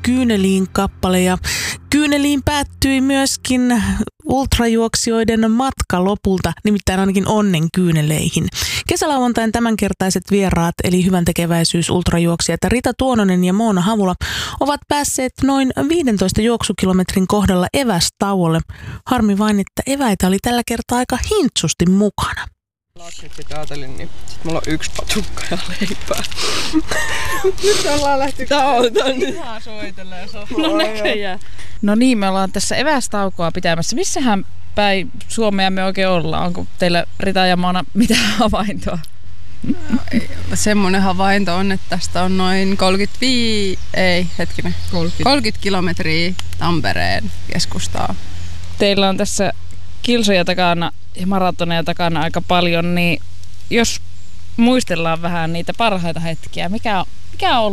Kyyneliin kappale ja Kyyneliin päättyi myöskin ultrajuoksijoiden matka lopulta, nimittäin ainakin onnen kyyneleihin. Kesälauantain tämänkertaiset vieraat eli hyväntekeväisyys ultrajuoksijat Rita Tuononen ja Moona Havula ovat päässeet noin 15 juoksukilometrin kohdalla evästauolle. Harmi vain, että eväitä oli tällä kertaa aika hintsusti mukana. Laksit sitten ajatelin, niin sit mulla on 1 patukka ja leipää. Nyt ollaan lähty ihan soitellen. No näköjään. No niin, me ollaan tässä evästaukoa pitämässä. Missähän päin Suomea me oikein ollaan? Onko teillä Rita ja Moona mitään havaintoa? Semmoinen havainto on, että tästä on noin 30 kilometriä Tampereen keskustaa. Teillä on tässä kilsoja takana ja maratoneja takana aika paljon, niin jos muistellaan vähän niitä parhaita hetkiä, mikä on ollut